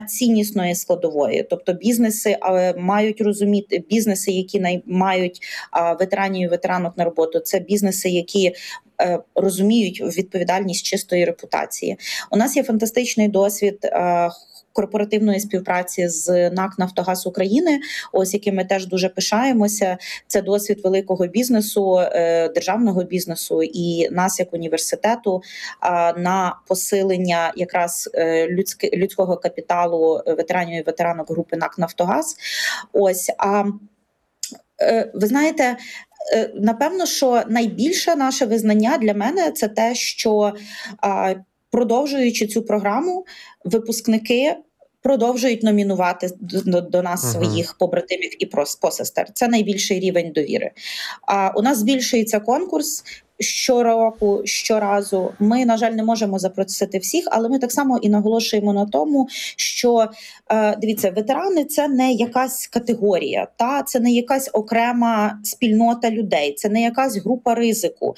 ціннісної складової, тобто бізнеси мають розуміти, бізнеси, які наймають ветеранів і ветеранок на роботу, це бізнеси, які розуміють відповідальність чистої репутації. У нас є фантастичний досвід корпоративної співпраці з НАК «Нафтогаз України», ось яким ми теж дуже пишаємося. Це досвід великого бізнесу, державного бізнесу і нас як університету на посилення якраз людського капіталу ветеранів і ветеранок групи НАК «Нафтогаз». Ось, ви знаєте, напевно, що найбільше наше визнання для мене – це те, що продовжуючи цю програму, випускники продовжують номінувати до нас своїх побратимів і посестер. Це найбільший рівень довіри. У нас збільшується конкурс щороку, щоразу. Ми, на жаль, не можемо запросити всіх, але ми так само і наголошуємо на тому, що, дивіться, ветерани – це не якась категорія, це не якась окрема спільнота людей, це не якась група ризику.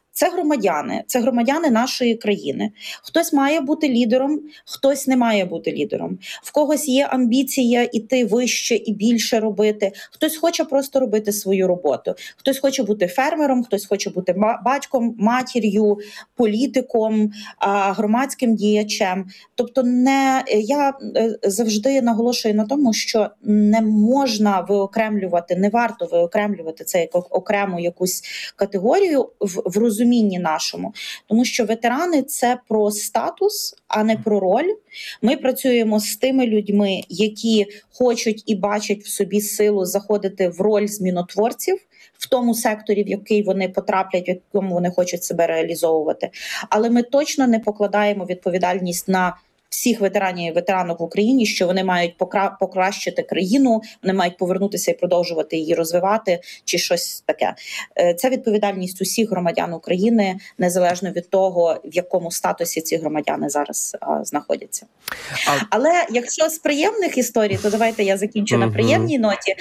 Це громадяни нашої країни. Хтось має бути лідером, хтось не має бути лідером. В когось є амбіція іти вище і більше робити. Хтось хоче просто робити свою роботу. Хтось хоче бути фермером, хтось хоче бути батьком, матір'ю, політиком, громадським діячем. Тобто я завжди наголошую на тому, що не можна виокремлювати, не варто виокремлювати це як окрему якусь категорію в розумінні нашому. Тому що ветерани – це про статус, а не про роль. Ми працюємо з тими людьми, які хочуть і бачать в собі силу заходити в роль змінотворців в тому секторі, в який вони потраплять, в якому вони хочуть себе реалізовувати. Але ми точно не покладаємо відповідальність на всіх ветеранів і ветеранок в Україні, що вони мають покращити країну, вони мають повернутися і продовжувати її розвивати, чи щось таке. Це відповідальність усіх громадян України, незалежно від того, в якому статусі ці громадяни зараз знаходяться. Але якщо з приємних історій, то давайте я закінчу на приємній ноті.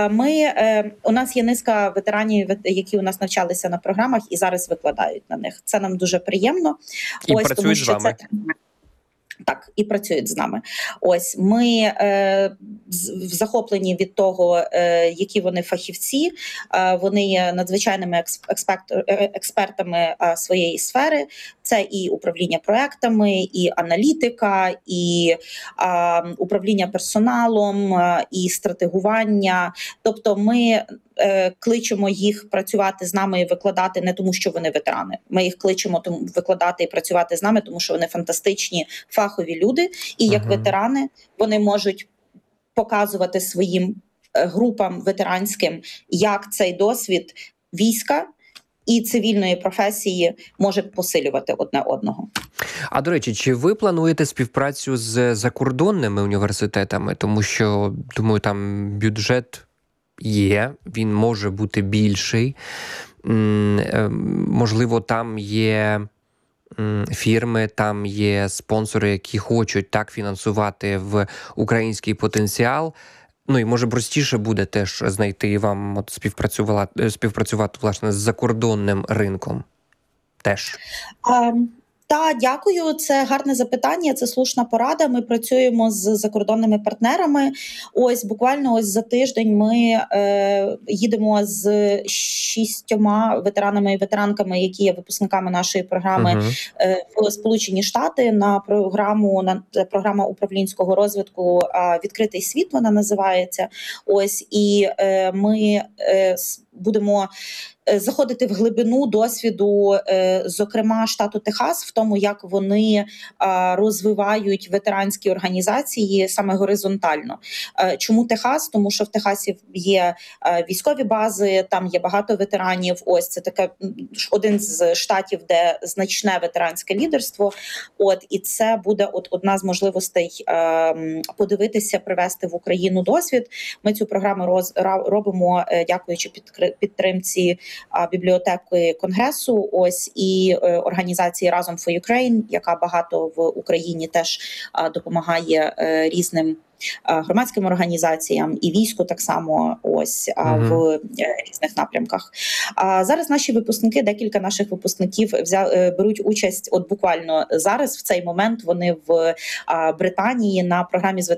У нас є низка ветеранів, які у нас навчалися на програмах і зараз викладають на них. Це нам дуже приємно. І працюють з вами. Так, і працюють з нами. Ось, ми захоплені від того, які вони фахівці. Вони є надзвичайними експертами своєї сфери. Це і управління проектами, і аналітика, і управління персоналом, і стратегування. Тобто ми кличемо їх працювати з нами і викладати не тому, що вони ветерани. Ми їх кличемо викладати і працювати з нами, тому що вони фантастичні фахові люди. І як ветерани вони можуть показувати своїм групам ветеранським, як цей досвід війська і цивільної професії може посилювати одне одного. А, до речі, чи ви плануєте співпрацю з закордонними університетами? Тому що, думаю, там бюджет є, він може бути більший. Можливо, там є фірми, там є спонсори, які хочуть так фінансувати в український потенціал. Ну і може простіше буде теж знайти вам співпрацювати власне з закордонним ринком теж. Дякую. Це гарне запитання, це слушна порада. Ми працюємо з закордонними партнерами. Ось буквально за тиждень ми їдемо з 6 ветеранами і ветеранками, які є випускниками нашої програми в Сполучені Штати на програма управлінського розвитку «Відкритий світ» вона називається. Ось і ми будемо заходити в глибину досвіду, зокрема, штату Техас, в тому, як вони розвивають ветеранські організації саме горизонтально. Чому Техас? Тому що в Техасі є військові бази, там є багато ветеранів. Ось це таке один з штатів, де значне ветеранське лідерство. І це буде одна з можливостей подивитися, привести в Україну досвід. Ми цю програму робимо, дякуючи підтримці бібліотеки Конгресу, ось і організації Разом for Ukraine, яка багато в Україні теж допомагає різним громадським організаціям і війську так само ось в різних напрямках. А зараз наші випускники, декілька наших випускників беруть участь от буквально зараз, в цей момент вони в Британії на програмі з